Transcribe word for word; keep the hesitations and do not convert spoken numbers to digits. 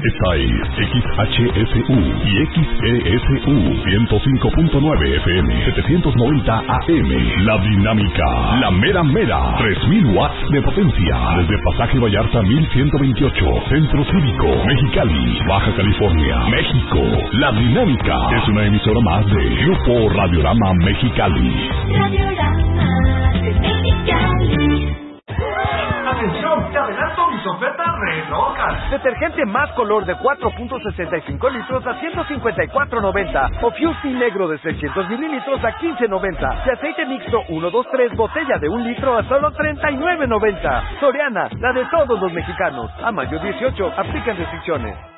Esta es X H S U y X E S U ciento cinco punto nueve F M, setecientos noventa A M. La Dinámica, la mera mera, tres mil watts de potencia. Desde Pasaje Vallarta mil ciento veintiocho, Centro Cívico, Mexicali, Baja California, México. La Dinámica es una emisora más de Grupo Radiorama Mexicali. Radiorama de Mexicali. ¡Atención! ¡Te adelanto mis ofertas re locas! Detergente más color de cuatro punto sesenta y cinco litros a ciento cincuenta y cuatro noventa. O Fusi negro de seiscientos mililitros a quince noventa. Y aceite mixto uno dos tres botella de un litro a solo treinta y nueve noventa. Soriana, la de todos los mexicanos. A mayo dieciocho, aplican restricciones.